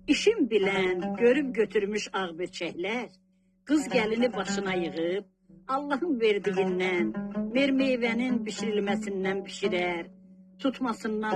İşin bilen, görüp götürmüş ağböçəklər, qız gəlini başına yığıb, Allahın verdiyindən, meyvənin bişirilməsindən bişirər, tutmasından